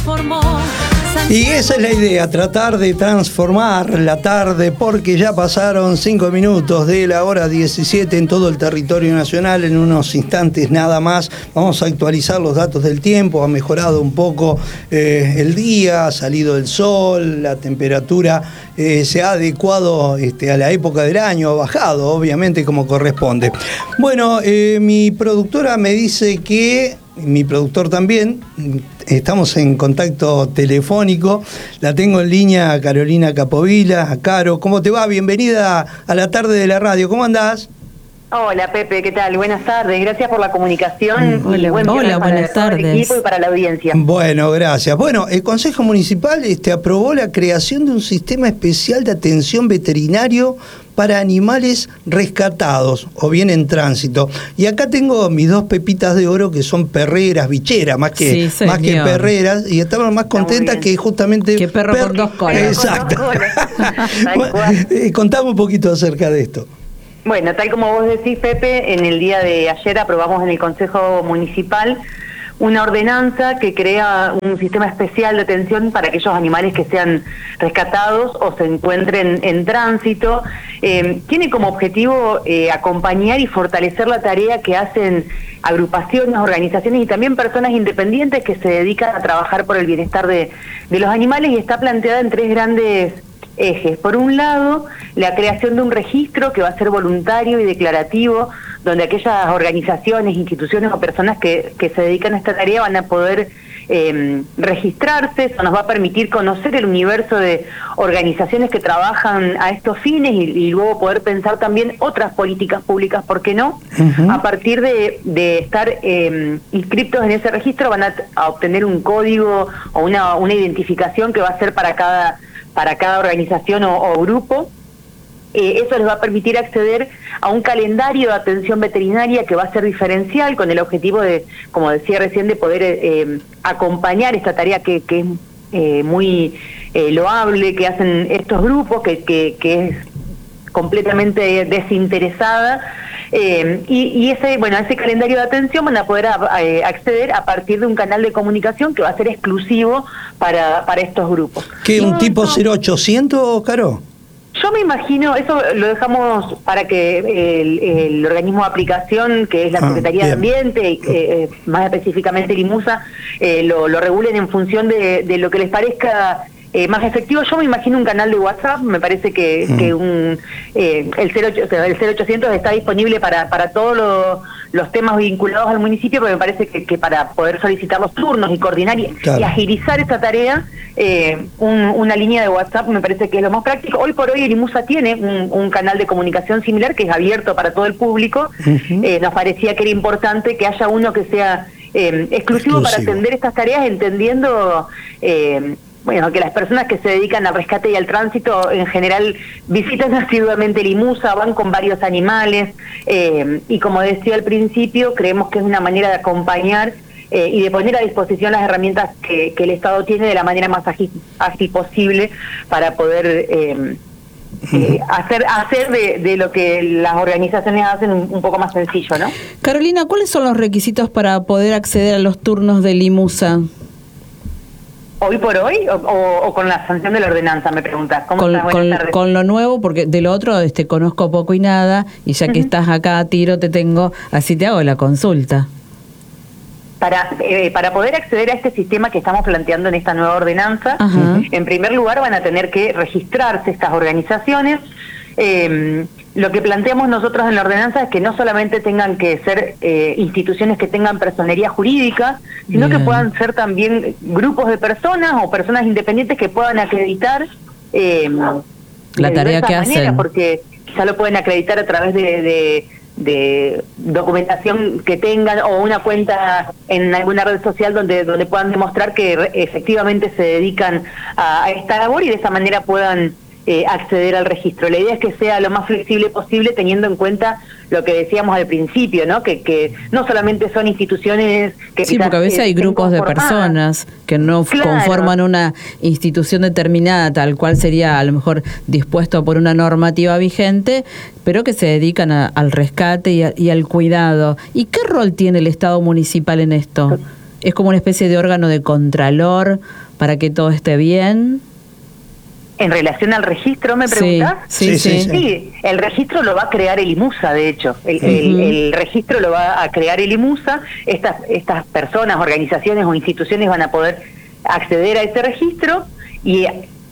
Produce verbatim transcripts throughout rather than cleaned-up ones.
transformó. Y esa es la idea, tratar de transformar la tarde, porque ya pasaron cinco minutos de la hora diecisiete en todo el territorio nacional. En unos instantes nada más vamos a actualizar los datos del tiempo. Ha mejorado un poco eh, el día, ha salido el sol, la temperatura eh, se ha adecuado este, a la época del año, ha bajado obviamente como corresponde. Bueno, eh, mi productora me dice que... mi productor también, estamos en contacto telefónico, la tengo en línea a Carolina Capovilla. Caro, ¿cómo te va? Bienvenida a la tarde de la radio, ¿cómo andás? Hola Pepe, ¿qué tal? Buenas tardes, gracias por la comunicación. Hola, y buen hola para buenas todo el tardes. equipo y para la audiencia. Bueno, gracias. Bueno, el Consejo Municipal este, aprobó la creación de un sistema especial de atención veterinario para animales rescatados o bien en tránsito. Y acá tengo mis dos pepitas de oro que son perreras, bicheras, más que, Sí, más que señor. perreras, y estaban más contentas que justamente... Que perro con dos colas. Exacto. Con dos colas. Tal Bueno, cual. eh, contame un poquito acerca de esto. Bueno, tal como vos decís, Pepe, en el día de ayer aprobamos en el Consejo Municipal una ordenanza que crea un sistema especial de atención para aquellos animales que sean rescatados o se encuentren en tránsito. Eh, tiene como objetivo eh, acompañar y fortalecer la tarea que hacen agrupaciones, organizaciones y también personas independientes que se dedican a trabajar por el bienestar de, de los animales, y está planteada en tres grandes ejes. Por un lado, la creación de un registro que va a ser voluntario y declarativo, donde aquellas organizaciones, instituciones o personas que, que se dedican a esta tarea van a poder eh, registrarse. Eso nos va a permitir conocer el universo de organizaciones que trabajan a estos fines y, y luego poder pensar también otras políticas públicas, ¿por qué no? Uh-huh. A partir de, de estar eh, inscriptos en ese registro van a, a obtener un código o una, una identificación que va a ser para cada para cada organización o, o grupo. Eh, eso les va a permitir acceder a un calendario de atención veterinaria que va a ser diferencial, con el objetivo de, como decía recién, de poder eh, acompañar esta tarea que, que es eh, muy eh, loable, que hacen estos grupos, que, que, que es completamente desinteresada. Eh, y, y ese bueno ese calendario de atención van a poder a, eh, acceder a partir de un canal de comunicación que va a ser exclusivo para, para estos grupos. ¿Qué, un tipo cero ochocientos, Caro? Yo me imagino, eso lo dejamos para que el, el organismo de aplicación, que es la ah, Secretaría bien. de Ambiente, y, eh, más específicamente el IMUSA, eh, lo, lo regulen en función de, de lo que les parezca Eh, más efectivo. Yo me imagino un canal de WhatsApp, me parece que, mm. que un eh, el, cero ocho, o sea, el cero ochocientos está disponible para, para todos lo, los temas vinculados al municipio, pero me parece que, que para poder solicitar los turnos y coordinar y, claro. y agilizar esta tarea, eh, un, una línea de WhatsApp me parece que es lo más práctico. Hoy por hoy el IMUSA tiene un, un canal de comunicación similar que es abierto para todo el público. Uh-huh. eh, nos parecía que era importante que haya uno que sea eh, exclusivo, exclusivo para atender estas tareas, entendiendo eh, bueno, que las personas que se dedican al rescate y al tránsito en general visitan asiduamente el IMUSA, van con varios animales, eh, y como decía al principio, creemos que es una manera de acompañar eh, y de poner a disposición las herramientas que, que el Estado tiene de la manera más ágil, ágil posible para poder eh, eh, hacer hacer de, de lo que las organizaciones hacen un, un poco más sencillo, ¿no? Carolina, ¿cuáles son los requisitos para poder acceder a los turnos del IMUSA? ¿Hoy por hoy o, o, o con la sanción de la ordenanza, me preguntas? ¿Cómo con, estás? Con, con lo nuevo, porque de lo otro este, conozco poco y nada, y ya que uh-huh. estás acá a tiro te tengo, así te hago la consulta. Para, eh, para poder acceder a este sistema que estamos planteando en esta nueva ordenanza, uh-huh. en primer lugar van a tener que registrarse estas organizaciones. Eh, Lo que planteamos nosotros en la ordenanza es que no solamente tengan que ser eh, instituciones que tengan personería jurídica, sino Bien. que puedan ser también grupos de personas o personas independientes que puedan acreditar eh, la tarea que maneras, hacen. Porque quizá lo pueden acreditar a través de, de, de documentación que tengan o una cuenta en alguna red social donde, donde puedan demostrar que re, efectivamente se dedican a, a esta labor y de esa manera puedan Eh, acceder al registro. La idea es que sea lo más flexible posible, teniendo en cuenta lo que decíamos al principio, ¿no? Que, que no solamente son instituciones que sí, porque a veces hay grupos de personas que no claro. conforman una institución determinada, tal cual sería a lo mejor dispuesto por una normativa vigente, pero que se dedican a, al rescate y, a, y al cuidado. ¿Y qué rol tiene el Estado municipal en esto? es como una especie de órgano de contralor para que todo esté bien. En relación al registro, ¿me preguntás? Sí, sí, sí. Sí, sí, el registro lo va a crear el IMUSA, de hecho. El, uh-huh. el, el registro lo va a crear el IMUSA. Estas, estas personas, organizaciones o instituciones van a poder acceder a ese registro y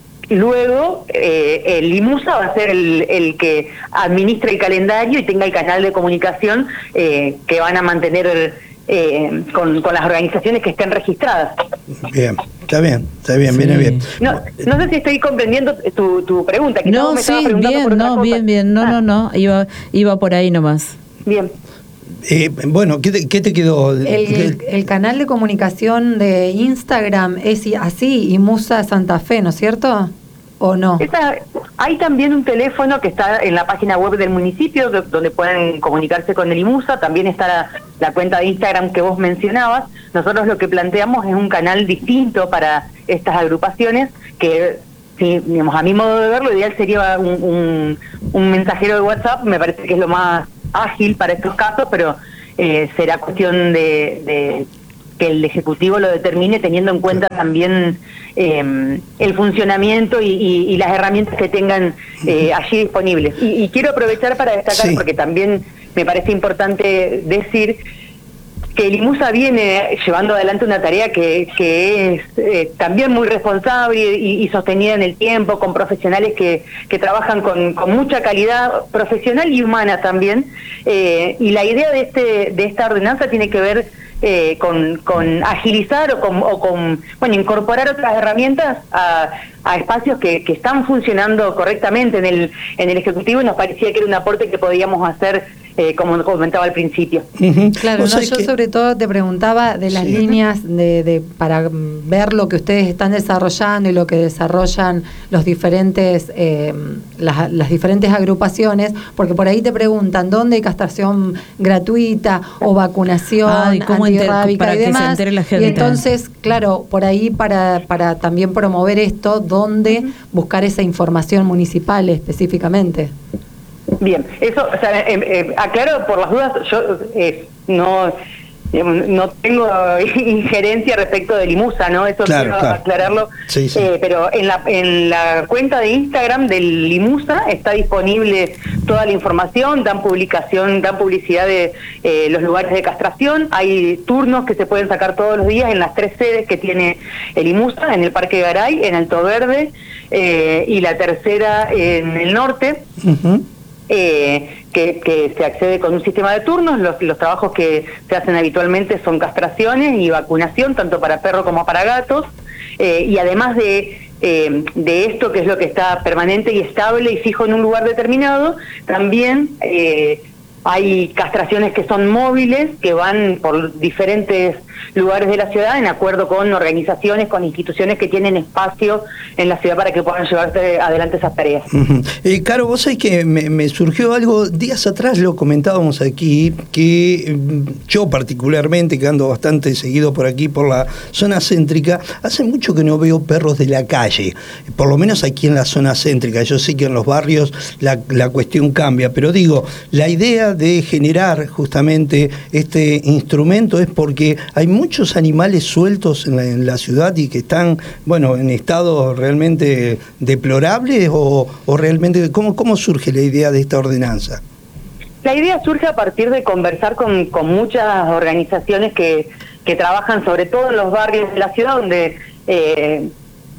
luego eh, el IMUSA va a ser el, el que administre el calendario y tenga el canal de comunicación eh, que van a mantener eh, con, con las organizaciones que estén registradas. Bien, está bien, está bien, sí. viene bien. No, no sé si estoy comprendiendo tu, tu pregunta. Que no, me sí, bien, por no, bien, bien, no, ah. no, no, iba, iba por ahí nomás. Bien. Eh, bueno, ¿qué te, qué te quedó? El, el, el canal de comunicación de Instagram es así, IMUSA Santa Fe, ¿no es cierto? ¿O no? Esta, hay también un teléfono que está en la página web del municipio que, donde pueden comunicarse con el IMUSA. También está la, la cuenta de Instagram que vos mencionabas. Nosotros lo que planteamos es un canal distinto para estas agrupaciones que, si, digamos, a mi modo de ver, lo ideal sería un, un, un mensajero de WhatsApp. Me parece que es lo más ágil para estos casos, pero eh, será cuestión de, de que el Ejecutivo lo determine teniendo en cuenta también eh, el funcionamiento y, y, y las herramientas que tengan eh, allí disponibles. Y, y quiero aprovechar para destacar, sí. porque también me parece importante decir que el IMUSA viene llevando adelante una tarea que, que es eh, también muy responsable y, y sostenida en el tiempo, con profesionales que, que trabajan con, con mucha calidad profesional y humana también. Eh, y la idea de, este, de esta ordenanza tiene que ver Eh, con, con agilizar o con, o con bueno incorporar otras herramientas a, a espacios que, que están funcionando correctamente en el en el Ejecutivo, y nos parecía que era un aporte que podíamos hacer, eh, como comentaba al principio. Uh-huh. Claro, no, yo que... sobre todo te preguntaba de las sí. líneas de, de para ver lo que ustedes están desarrollando y lo que desarrollan los diferentes eh, las, las diferentes agrupaciones, porque por ahí te preguntan dónde hay castración gratuita o vacunación ah, ¿y cómo antirrábica para y que demás. Se entere la gente. Y entonces, claro, por ahí para para también promover esto, dónde uh-huh. buscar esa información municipal específicamente. Bien, eso, o sea, eh, eh, aclaro por las dudas, yo eh, no eh, no tengo injerencia respecto del IMUSA, ¿no? Eso claro, quiero claro. aclararlo. Sí, sí. Eh, pero en la en la cuenta de Instagram del IMUSA está disponible toda la información, dan publicación, dan publicidad de eh, los lugares de castración. Hay turnos que se pueden sacar todos los días en las tres sedes que tiene el IMUSA, en el Parque Garay, en Alto Verde eh, y la tercera en el norte. Uh-huh. Eh, que, que se accede con un sistema de turnos. Los, los trabajos que se hacen habitualmente son castraciones y vacunación, tanto para perros como para gatos, eh, y además de, eh, de esto, que es lo que está permanente y estable y fijo en un lugar determinado, también eh, hay castraciones que son móviles, que van por diferentes lugares de la ciudad en acuerdo con organizaciones, con instituciones que tienen espacio en la ciudad para que puedan llevarse adelante esas tareas. Uh-huh. Eh, Caro, vos sabés que me, me surgió algo, días atrás lo comentábamos aquí, que yo particularmente, que ando bastante seguido por aquí, por la zona céntrica, hace mucho que no veo perros de la calle, por lo menos aquí en la zona céntrica. Yo sé que en los barrios la, la cuestión cambia, pero digo, la idea de generar justamente este instrumento es porque hay muchos animales sueltos en la, en la ciudad y que están, bueno, en estado realmente deplorables, o, o realmente, ¿cómo, ¿cómo surge la idea de esta ordenanza? La idea surge a partir de conversar con, con muchas organizaciones que, que trabajan sobre todo en los barrios de la ciudad, donde eh,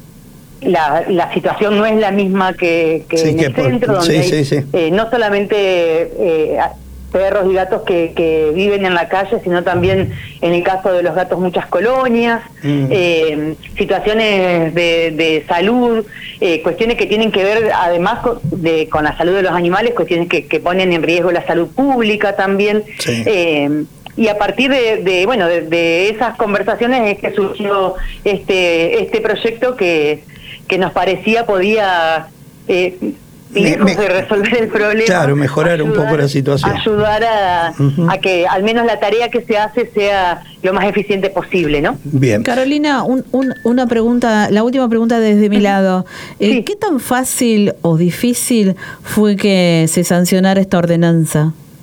la, la situación no es la misma que, que sí, en que el por, centro, donde sí, hay, sí, sí. Eh, no solamente eh, perros y gatos que, que viven en la calle, sino también, en el caso de los gatos, muchas colonias, mm. eh, situaciones de, de salud, eh, cuestiones que tienen que ver además con, de, con la salud de los animales, cuestiones que, que ponen en riesgo la salud pública también. Sí. Eh, y a partir de, de bueno de, de esas conversaciones es que surgió este este proyecto que, que nos parecía podía... Eh, lejos me, me, de resolver el problema, claro, mejorar ayudar, un poco la situación, ayudar a, uh-huh. a que al menos la tarea que se hace sea lo más eficiente posible, ¿no? Bien. Carolina, un, un, una pregunta, la última pregunta desde mi lado. Eh, sí. ¿Qué tan fácil o difícil fue que se sancionara esta ordenanza?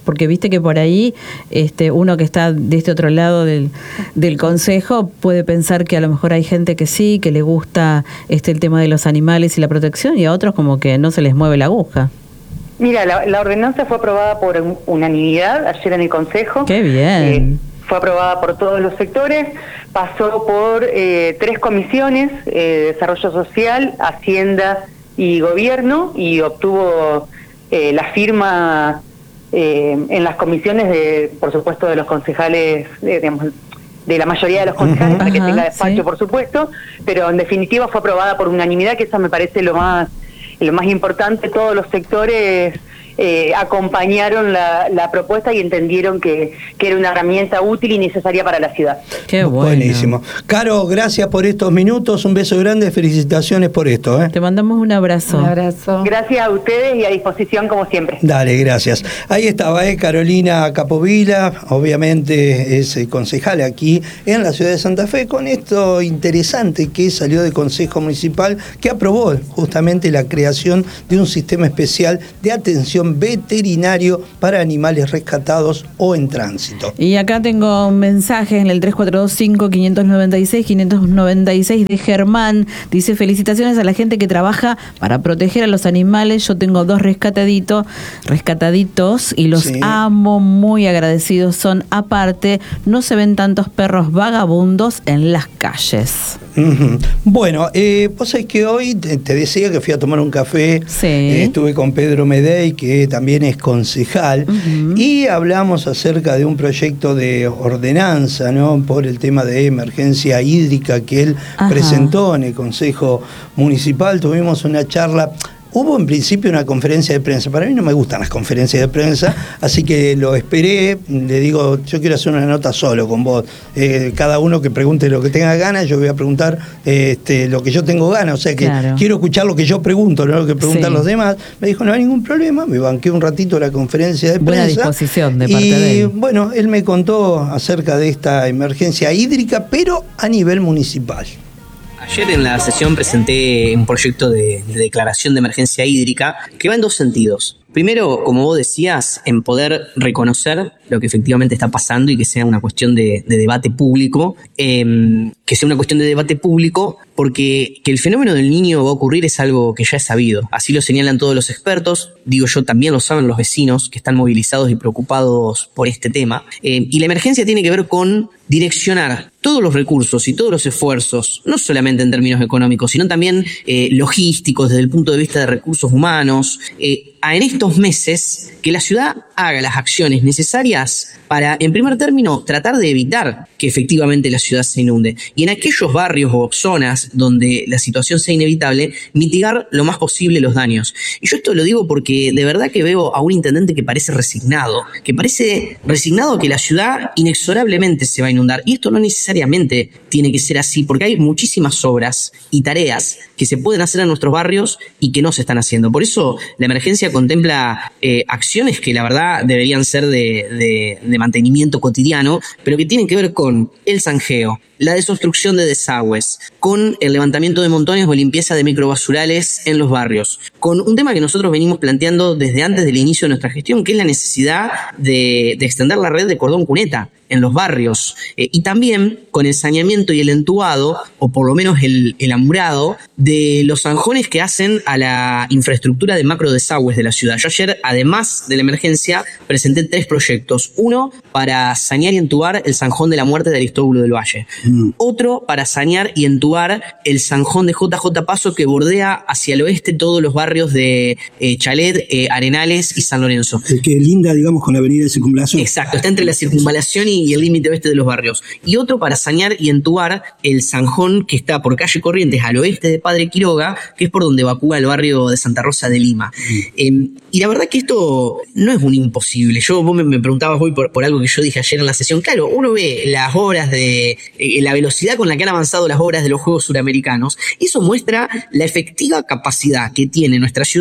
porque viste que por ahí este uno que está de este otro lado del, del consejo puede pensar que a lo mejor hay gente que sí, que le gusta este el tema de los animales y la protección, y a otros como que no se les mueve la aguja. Mira, la, la ordenanza fue aprobada por unanimidad ayer en el Consejo. ¡Qué bien! Eh, fue aprobada por todos los sectores, pasó por eh, tres comisiones, eh, Desarrollo Social, Hacienda y Gobierno, y obtuvo eh, la firma eh, en las comisiones, de, por supuesto, de los concejales, eh, digamos, de la mayoría de los concejales, uh-huh. para que tenga despacho, sí. por supuesto, pero en definitiva fue aprobada por unanimidad, que eso me parece lo más, lo más importante. Todos los sectores Eh, acompañaron la, la propuesta y entendieron que, que era una herramienta útil y necesaria para la ciudad. Qué bueno. Buenísimo. Caro, gracias por estos minutos, un beso grande, felicitaciones por esto. ¿eh? Te mandamos un abrazo. Un abrazo. Gracias a ustedes y a disposición como siempre. Dale, gracias. Ahí estaba ¿eh? Carolina Capovilla, obviamente es concejal aquí en la ciudad de Santa Fe, con esto interesante que salió del Consejo Municipal, que aprobó justamente la creación de un sistema especial de atención veterinario para animales rescatados o en tránsito. Y acá tengo un mensaje en el tres cuatro dos cinco, cinco nueve seis, cinco nueve seis de Germán. Dice: felicitaciones a la gente que trabaja para proteger a los animales. Yo tengo dos rescataditos, rescataditos y los sí. amo, muy agradecidos son. Aparte, no se ven tantos perros vagabundos en las calles. Uh-huh. Bueno, eh, vos sabés que hoy te, te decía que fui a tomar un café, sí. eh, estuve con Pedro Medey, que también es concejal, uh-huh. y hablamos acerca de un proyecto de ordenanza, ¿no? Por el tema de emergencia hídrica que él Ajá. presentó en el Consejo Municipal. Tuvimos una charla. Hubo en principio una conferencia de prensa. Para mí no me gustan las conferencias de prensa, así que lo esperé. Le digo, yo quiero hacer una nota solo con vos. Eh, cada uno que pregunte lo que tenga ganas, yo voy a preguntar eh, este, lo que yo tengo ganas. O sea que claro. quiero escuchar lo que yo pregunto, no lo que preguntan sí. los demás. Me dijo, no hay ningún problema. Me banqué un ratito la conferencia de prensa. Buena disposición de parte y, de él. Bueno, él me contó acerca de esta emergencia hídrica, pero a nivel municipal. Ayer en la sesión presenté un proyecto de, de declaración de emergencia hídrica que va en dos sentidos. Primero, como vos decías, en poder reconocer lo que efectivamente está pasando y que sea una cuestión de, de debate público, eh, que sea una cuestión de debate público, porque que el fenómeno del Niño va a ocurrir es algo que ya es sabido. Así lo señalan todos los expertos, digo yo, también lo saben los vecinos que están movilizados y preocupados por este tema. Eh, y la emergencia tiene que ver con direccionar todos los recursos y todos los esfuerzos, no solamente en términos económicos, sino también eh, logísticos, desde el punto de vista de recursos humanos, eh, a en estos meses que la ciudad haga las acciones necesarias para, en primer término, tratar de evitar que efectivamente la ciudad se inunde. Y en aquellos barrios o zonas donde la situación sea inevitable, mitigar lo más posible los daños. Y yo esto lo digo porque de verdad que veo a un intendente que parece resignado, que parece resignado a que la ciudad inexorablemente se va a inundar. Y esto no necesariamente tiene que ser así, porque hay muchísimas obras y tareas que se pueden hacer en nuestros barrios y que no se están haciendo. Por eso la emergencia contempla eh, acciones que la verdad deberían ser de, de, de mantenimiento cotidiano, pero que tienen que ver con el zanjeo, la desobstrucción de desagües, con el levantamiento de montones o limpieza de microbasurales en los barrios, con un tema que nosotros venimos planteando desde antes del inicio de nuestra gestión, que es la necesidad de, de extender la red de cordón cuneta en los barrios, eh, y también con el saneamiento y el entubado, o por lo menos el, el amurado, de los zanjones que hacen a la infraestructura de macro desagües de la ciudad. Yo ayer, además de la emergencia, presenté tres proyectos. Uno, para sanear y entubar el zanjón de la muerte de Aristóbulo del Valle. Mm. Otro, para sanear y entubar el zanjón de J J Paso, que bordea hacia el oeste todos los barrios de eh, Chalet, eh, Arenales y San Lorenzo. El que linda, digamos, con la avenida de Circunvalación. Exacto, está entre la circunvalación y y el límite oeste de los barrios. Y otro para sanear y entubar el zanjón que está por calle Corrientes al oeste de Padre Quiroga, que es por donde evacúa el barrio de Santa Rosa de Lima. Mm. Eh, y la verdad que esto no es un imposible. Yo, vos me, me preguntabas hoy por, por algo que yo dije ayer en la sesión. Claro, uno ve las obras de, eh, la velocidad con la que han avanzado las obras de los Juegos Suramericanos, y eso muestra la efectiva capacidad que tiene nuestra ciudad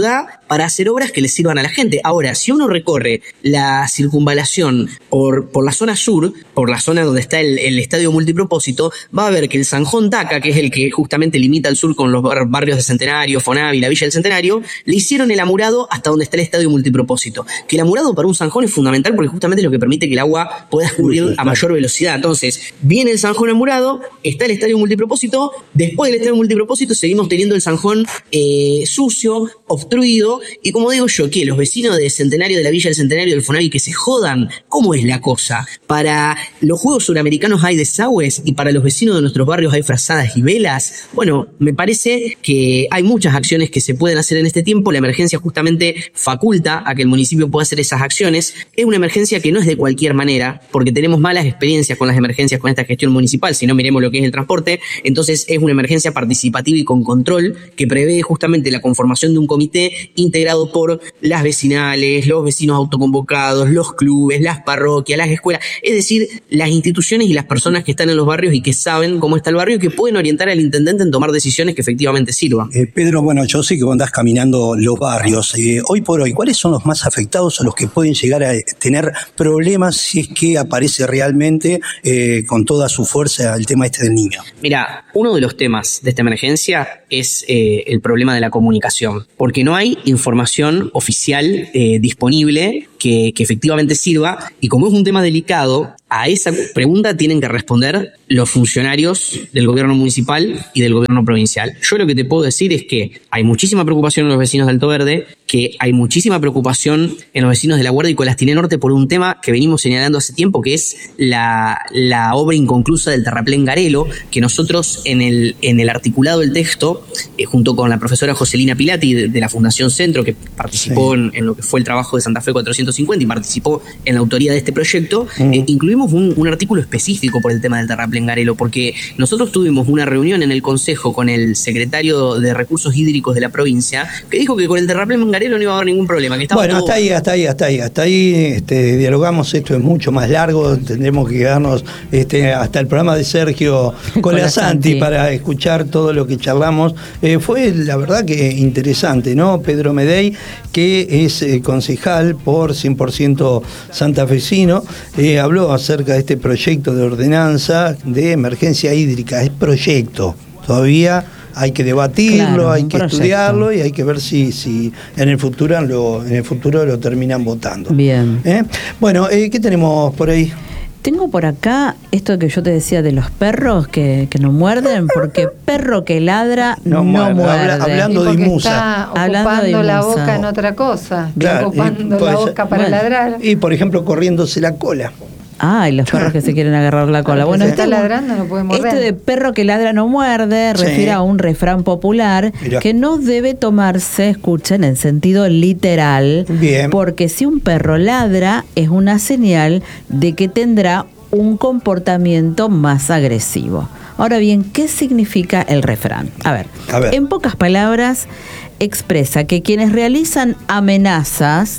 para hacer obras que le sirvan a la gente. Ahora, si uno recorre la circunvalación por, por la zona sur, por la zona donde está el, el estadio multipropósito, va a ver que el Zanjón Taca, que es el que justamente limita al sur con los barrios de Centenario, Fonavi, la Villa del Centenario, le hicieron el amurado hasta donde está el estadio multipropósito. Que el amurado para un zanjón es fundamental porque justamente es lo que permite que el agua pueda escurrir a mayor velocidad. Entonces, viene el zanjón amurado, está el estadio multipropósito, después del estadio multipropósito seguimos teniendo el zanjón eh, sucio, obstruido, y como digo yo, que los vecinos de Centenario, de la Villa del Centenario, del Fonavi, que se jodan. ¿Cómo es la cosa? Para los Juegos Suramericanos hay desagües y para los vecinos de nuestros barrios hay frazadas y velas. Bueno, me parece que hay muchas acciones que se pueden hacer en este tiempo. La emergencia justamente faculta a que el municipio pueda hacer esas acciones. Es una emergencia que no es de cualquier manera, porque tenemos malas experiencias con las emergencias con esta gestión municipal, si no miremos lo que es el transporte. Entonces es una emergencia participativa y con control que prevé justamente la conformación de un comité integrado por las vecinales, los vecinos autoconvocados, los clubes, las parroquias, las escuelas, es decir, las instituciones y las personas que están en los barrios y que saben cómo está el barrio y que pueden orientar al intendente en tomar decisiones que efectivamente sirvan. Eh, Pedro, bueno, yo sé que vos andás caminando los barrios. Eh, hoy por hoy, ¿cuáles son los más afectados o los que pueden llegar a tener problemas si es que aparece realmente eh, con toda su fuerza el tema este del niño? Mira, uno de los temas de esta emergencia es eh, el problema de la comunicación, porque no hay información oficial eh, disponible que, que efectivamente sirva, y como es un tema delicado, a esa pregunta tienen que responder los funcionarios del gobierno municipal y del gobierno provincial. Yo lo que te puedo decir es que hay muchísima preocupación en los vecinos de Alto Verde, que hay muchísima preocupación en los vecinos de La Guardia y Colastina Norte por un tema que venimos señalando hace tiempo, que es la, la obra inconclusa del terraplén Garelo, que nosotros en el, en el articulado del texto, eh, junto con la profesora Joselina Pilati de, de la Fundación Centro, que participó sí. en, en lo que fue el trabajo de Santa Fe cuatrocientos cincuenta y participó en la autoría de este proyecto, mm. eh, incluimos un, un artículo específico por el tema del terraplén Garelo, porque nosotros tuvimos una reunión en el Consejo con el secretario de Recursos Hídricos de la provincia, que dijo que con el terraplén Garelo no iba a haber ningún problema. Que estaba bueno, todo... hasta ahí, hasta ahí, hasta ahí, hasta ahí este, dialogamos, esto es mucho más largo, tendremos que quedarnos este, hasta el programa de Sergio Colasanti para escuchar todo lo que charlamos. Eh, fue la verdad que interesante, ¿no? Pedro Medey, que es eh, concejal por cien por ciento santafesino, eh, habló acerca de este proyecto de ordenanza de emergencia hídrica. Es proyecto, todavía hay que debatirlo, claro, hay que proyecto. estudiarlo y hay que ver si, si en el futuro lo, en el futuro lo terminan votando. Bien. ¿Eh? Bueno, eh, ¿qué tenemos por ahí? Tengo por acá esto que yo te decía de los perros que, que no muerden, porque perro que ladra no, no muerde. muerde. Habla, hablando de Imusa. Está ocupando de la boca en otra cosa. Claro, está ocupando la boca para bueno. ladrar. Y, por ejemplo, corriéndose la cola. Ah, y los perros que se quieren agarrar la cola. Bueno, está ladrando, no puede morder. Este de perro que ladra no muerde sí. refiere a un refrán popular Mirá. que no debe tomarse, escuchen, en sentido literal. Bien. Porque si un perro ladra es una señal de que tendrá un comportamiento más agresivo. Ahora bien, ¿qué significa el refrán? A ver, a ver. En pocas palabras, expresa que quienes realizan amenazas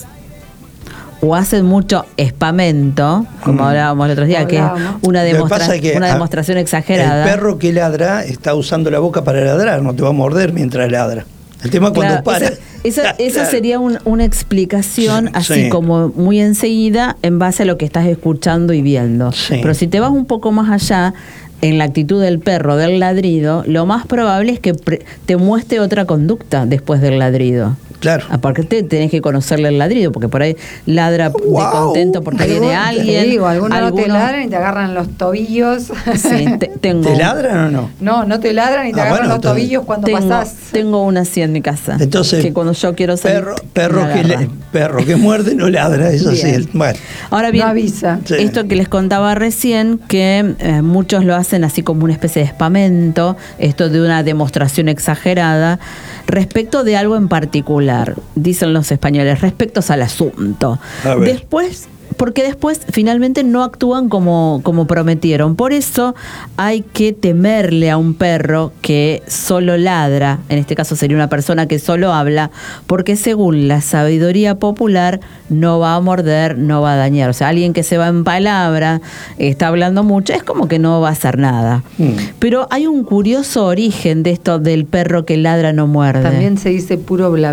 o hacen mucho espamento, como mm. hablábamos el otro día, no, que es una, demostra es que una demostración exagerada. El perro que ladra está usando la boca para ladrar, no te va a morder mientras ladra. El tema es cuando claro, para. Esa, esa, claro. esa sería un, una explicación sí, así sí. como muy enseguida en base a lo que estás escuchando y viendo. Sí. Pero si te vas un poco más allá, en la actitud del perro, del ladrido, lo más probable es que te muestre otra conducta después del ladrido. Claro. Aparte tenés que conocerle el ladrido, porque por ahí ladra wow. de contento porque viene alguien. Te digo, algunos, algunos no te ladran y te agarran los tobillos. Sí, te, tengo... ¿Te ladran o no? No, no te ladran y te ah, agarran bueno, los entonces, tobillos cuando tengo, pasás. Tengo una así en mi casa. Entonces, que cuando yo quiero salir, perro, perro, que, le, perro que muerde no ladra, eso bien. sí. Bueno. Ahora bien, no avisa. Sí. Esto que les contaba recién, que eh, muchos lo hacen así como una especie de espamento, esto de una demostración exagerada, respecto de algo en particular. Dicen los españoles, respecto al asunto. Después, porque después finalmente no actúan como, como prometieron. Por eso hay que temerle a un perro que solo ladra, en este caso sería una persona que solo habla, porque según la sabiduría popular no va a morder, no va a dañar. O sea, alguien que se va en palabra, está hablando mucho, es como que no va a hacer nada. Mm. Pero hay un curioso origen de esto del perro que ladra no muerde. También se dice puro bla bla.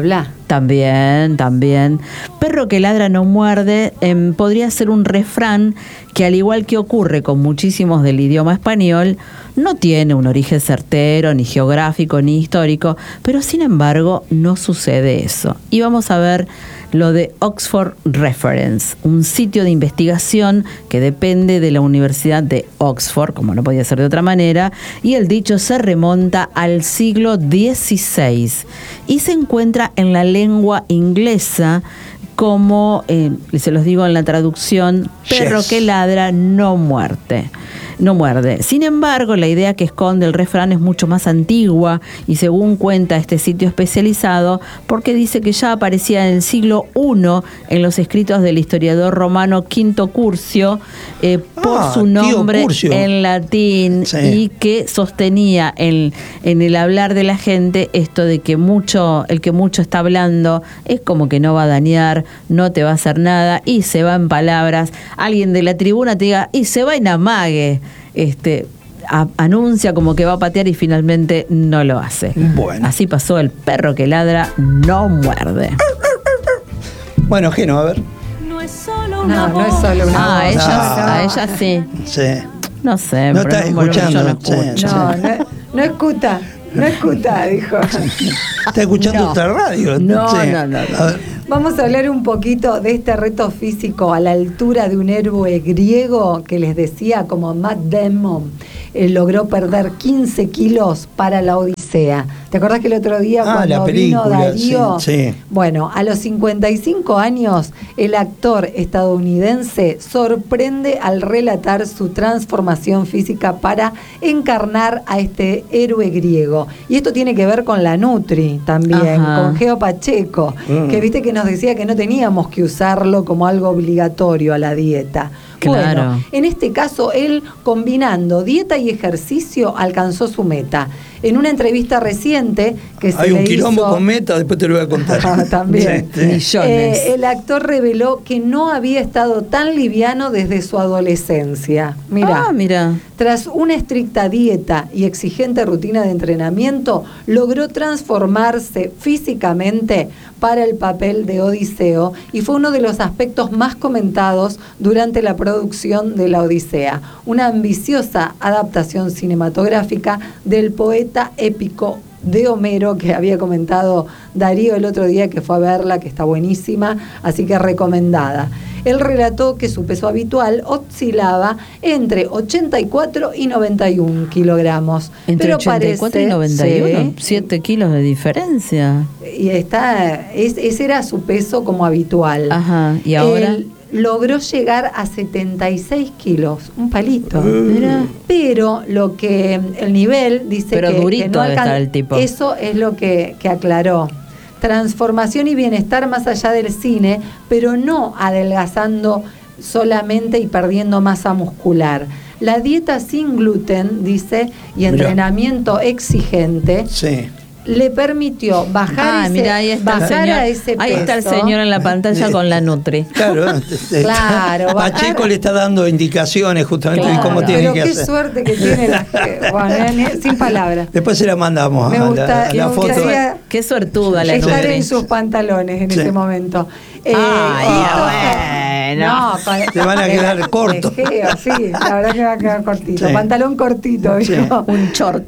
También, también. Perro que ladra no muerde eh, podría ser un refrán que, al igual que ocurre con muchísimos del idioma español, no tiene un origen certero, ni geográfico, ni histórico, pero sin embargo no sucede eso. Y vamos a ver lo de Oxford Reference, un sitio de investigación que depende de la Universidad de Oxford, como no podía ser de otra manera, y el dicho se remonta al siglo dieciséis y se encuentra en la lengua inglesa como, eh, se los digo en la traducción, perro Yes. que ladra no muerde. No muerde. Sin embargo, la idea que esconde el refrán es mucho más antigua y, según cuenta este sitio especializado, porque dice que ya aparecía en el siglo primero en los escritos del historiador romano Quinto Curcio eh, por Ah, su tío nombre Curcio. en latín, Sí. y que sostenía en, en el hablar de la gente esto de que mucho, el que mucho está hablando es como que no va a dañar, no te va a hacer nada y se va en palabras. Alguien de la tribuna te diga y se va en amague. Este, a, anuncia como que va a patear y finalmente no lo hace. Bueno. Así pasó el perro que ladra no muerde. Bueno, Geno, a ver. No, no es solo una Ah, a voz. ella, No. a ella sí. Sí. No sé, No pero estás en un volumen yo no escuchando, sí. escucho. No, no, no escuta, no escuta, dijo. ¿Está escuchando No. otra radio? No, Sí. no, no, no. A ver. Vamos a hablar un poquito de este reto físico a la altura de un héroe griego que les decía, como Matt Damon, eh, logró perder quince kilos para la Odisea. ¿Te acordás que el otro día Ah, cuando la vino película, Darío? sí, sí. Bueno, a los cincuenta y cinco años, el actor estadounidense sorprende al relatar su transformación física para encarnar a este héroe griego. Y esto tiene que ver con la Nutri también, Ajá. con Geo Pacheco, Mm. que viste que nos decía que no teníamos que usarlo como algo obligatorio a la dieta. Claro. Bueno, en este caso, él, combinando dieta y ejercicio, alcanzó su meta. En una entrevista reciente que se Hay un le quilombo hizo... con Meta, después te lo voy a contar. Ah, también. Sí, sí. Millones. Eh, el actor reveló que no había estado tan liviano desde su adolescencia. Mira, Ah, mira. tras una estricta dieta y exigente rutina de entrenamiento, logró transformarse físicamente para el papel de Odiseo y fue uno de los aspectos más comentados durante la producción de la Odisea, una ambiciosa adaptación cinematográfica del poeta épico de Homero, que había comentado Darío el otro día que fue a verla, que está buenísima, así que recomendada. Él relató que su peso habitual oscilaba entre ochenta y cuatro y noventa y uno kilogramos. Entre pero ochenta y cuatro y parece- noventa y uno, sí, siete kilos de diferencia. y está, es- ese era su peso como habitual. Ajá, ¿y ahora? Él logró llegar a setenta y seis kilos, un palito. Mira. Pero lo que el nivel dice Pero que, durito que no debe alcan- estar el tipo. Eso es lo que, que aclaró. Transformación y bienestar más allá del cine, pero no adelgazando solamente y perdiendo masa muscular. La dieta sin gluten, dice, y Mirá. entrenamiento exigente Sí. le permitió bajar, Ah, ese, mira, ahí está el bajar señor. a ese Ahí está el peso. señor en la pantalla con la Nutri. Claro, Claro, bajar- Pacheco le está dando indicaciones justamente de Claro. cómo tiene Pero que qué hacer. suerte que tiene la bueno, ni- sin palabras. Después se la mandamos Me a gusta- la, me la foto. gustaría- Qué suertuda la Estar Nutri. en sus pantalones en Sí. ese momento. Eh, Ay, Christopher- bueno. No, con- Te van a quedar de- cortos. de geo, sí, la verdad que va a quedar cortito. Sí. Pantalón cortito, Sí. dijo. Un short.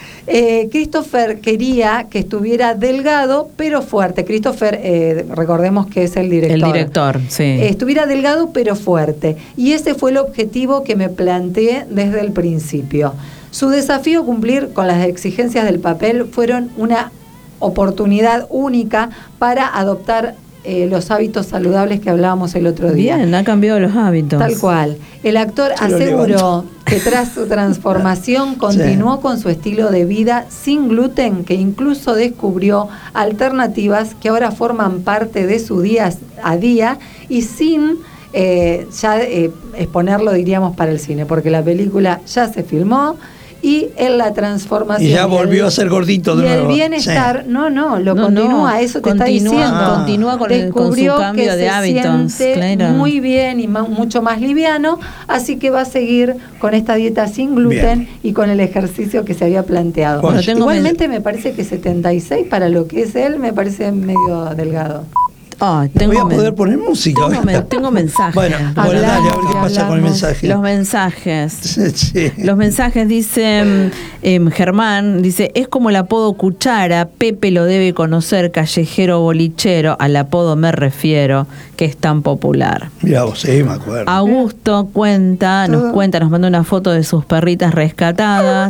Eh, Christopher quería que estuviera delgado pero fuerte. Christopher, eh, recordemos que es el director. El director, sí. Eh, estuviera delgado pero fuerte. Y ese fue el objetivo que me planteé desde el principio. Su desafío cumplir con las exigencias del papel fueron una oportunidad única para adoptar eh, los hábitos saludables que hablábamos el otro día. Bien, ha cambiado los hábitos. Tal cual. El actor Se lo aseguró levantó. que tras su transformación continuó con su estilo de vida sin gluten, que incluso descubrió alternativas que ahora forman parte de su día a día y sin eh, ya eh, exponerlo, diríamos, para el cine, porque la película ya se filmó y en la transformación. Y ya volvió el, a ser gordito de y nuevo. el bienestar, sí. no, no, lo no, continúa, no, eso te continúa, está diciendo. Ah. Continúa con, el, con su cambio que de se hábitos. Siente claro. muy bien y más, mucho más liviano, así que va a seguir con esta dieta sin gluten bien. Y con el ejercicio que se había planteado. Bueno, tengo Igualmente me parece que setenta y seis para lo que es él me parece medio delgado. Oh, tengo voy a poder poner música. Tengo, me, tengo mensajes. Bueno, bueno, dale, a ver qué pasa hablamos. con el mensaje. Los mensajes. Sí. Los mensajes dicen, eh, Germán, dice, es como el apodo Cuchara, Pepe lo debe conocer, callejero bolichero, al apodo me refiero, que es tan popular. Mirá vos, sí, me acuerdo. Augusto cuenta, nos cuenta, nos manda una foto de sus perritas rescatadas,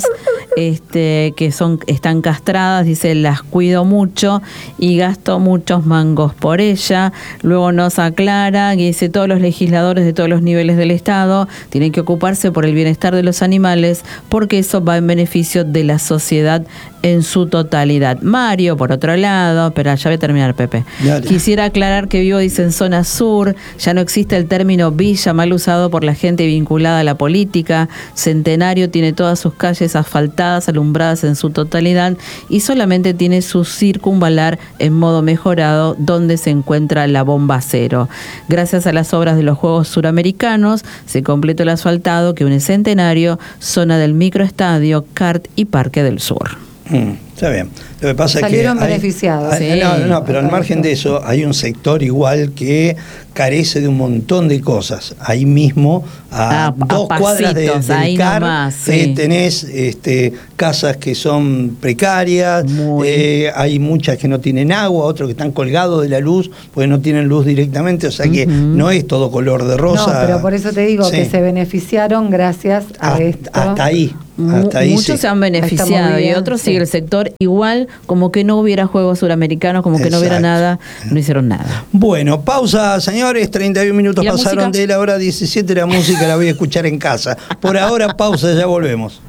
este, que son, están castradas, dice, las cuido mucho y gasto muchos mangos por ellas. Luego nos aclara que dice todos los legisladores de todos los niveles del Estado tienen que ocuparse por el bienestar de los animales porque eso va en beneficio de la sociedad en su totalidad. Mario, por otro lado, pero ya voy a terminar, Pepe. Dale. Quisiera aclarar que vivo, dice, en zona sur, ya no existe el término villa mal usado por la gente vinculada a la política. Centenario tiene todas sus calles asfaltadas, alumbradas en su totalidad y solamente tiene su circunvalar en modo mejorado donde se encuentra la bomba cero. Gracias a las obras de los Juegos Suramericanos se completó el asfaltado que une Centenario, zona del microestadio, Kart y Parque del Sur. Mm, está bien. Lo que pasa Salieron es que hay, beneficiados. Hay, sí. No, no, pero al margen de eso hay un sector igual que carece de un montón de cosas. Ahí mismo, a, a dos a cuadras de, del ahí CAR, nomás, sí. eh, tenés este, casas que son precarias, eh, hay muchas que no tienen agua, otros que están colgados de la luz porque no tienen luz directamente, o sea que uh-huh. no es todo color de rosa. No, pero por eso te digo sí. que se beneficiaron gracias a hasta, esto. Hasta ahí. Hasta ahí Muchos sí. se han beneficiado y otros sí. sigue el sector igual, como que no hubiera Juegos Suramericanos, como que Exacto. no hubiera nada, no hicieron nada. Bueno, pausa, señores, treinta y un minutos pasaron música? de la hora diecisiete, la música la voy a escuchar en casa. Por ahora, pausa, ya volvemos.